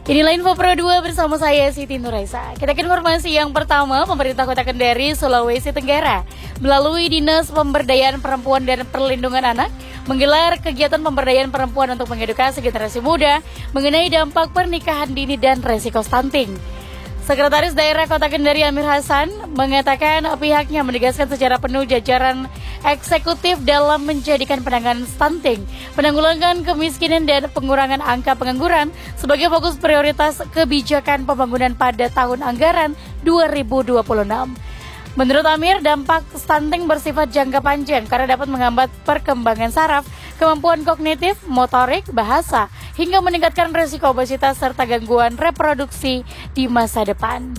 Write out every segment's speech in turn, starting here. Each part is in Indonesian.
Inilah Info Pro 2 bersama saya Siti Nuraisa. Kita ke informasi yang pertama, pemerintah Kota Kendari, Sulawesi Tenggara melalui Dinas Pemberdayaan Perempuan dan Perlindungan Anak menggelar kegiatan pemberdayaan perempuan untuk mengedukasi generasi muda mengenai dampak pernikahan dini dan resiko stunting. Sekretaris Daerah Kota Kendari Amir Hasan mengatakan pihaknya menegaskan secara penuh jajaran eksekutif dalam menjadikan penanganan stunting, penanggulangan kemiskinan dan pengurangan angka pengangguran sebagai fokus prioritas kebijakan pembangunan pada tahun anggaran 2026. Menurut Amir, dampak stunting bersifat jangka panjang karena dapat menghambat perkembangan saraf, kemampuan kognitif, motorik, bahasa, hingga meningkatkan risiko obesitas serta gangguan reproduksi di masa depan.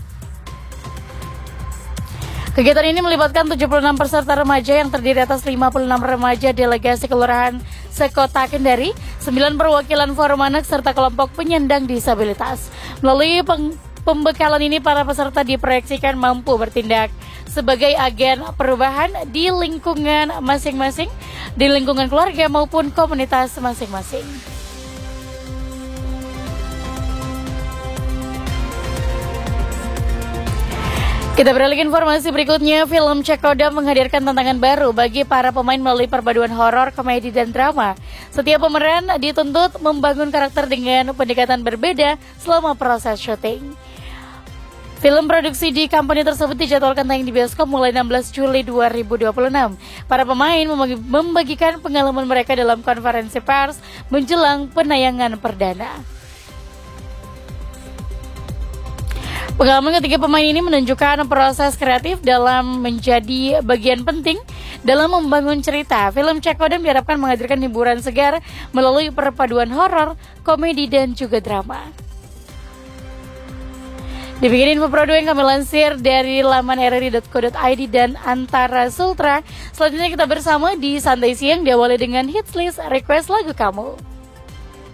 Kegiatan ini melibatkan 76 peserta remaja yang terdiri atas 56 remaja delegasi kelurahan sekota Kendari, 9 perwakilan forum anak serta kelompok penyandang disabilitas. Melalui pembekalan ini, para peserta diproyeksikan mampu bertindak sebagai agen perubahan di lingkungan masing-masing, di lingkungan keluarga maupun komunitas masing-masing. Kita beralih ke informasi berikutnya. Film Cekodam menghadirkan tantangan baru bagi para pemain melalui perpaduan horor, komedi, dan drama. Setiap pemeran dituntut membangun karakter dengan pendekatan berbeda selama proses syuting. Film produksi di company tersebut dijadwalkan tayang di bioskop mulai 16 Juli 2026. Para pemain membagikan pengalaman mereka dalam konferensi pers menjelang penayangan perdana. Pengalaman ketiga pemain ini menunjukkan proses kreatif dalam menjadi bagian penting dalam membangun cerita. Film Cekodam diharapkan menghadirkan hiburan segar melalui perpaduan horor, komedi, dan juga drama. Dibikin Info Pro 2 yang kami lansir dari laman rri.co.id dan Antara Sultra. Selanjutnya kita bersama di Santai Siang diawali dengan hits list request lagu kamu.